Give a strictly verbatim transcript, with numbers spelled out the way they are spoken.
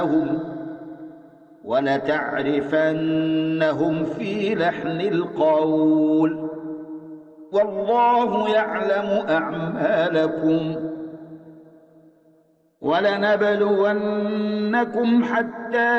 ولتعرفنهم في لحن القول والله يعلم أعمالكم ولنبلونكم حتى